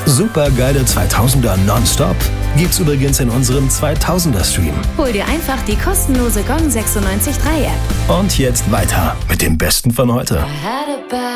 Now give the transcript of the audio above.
Super geile 2000er nonstop gibt's übrigens in unserem 2000er Stream. Hol dir einfach die kostenlose Gong 96.3 App. Und jetzt weiter mit dem Besten von heute.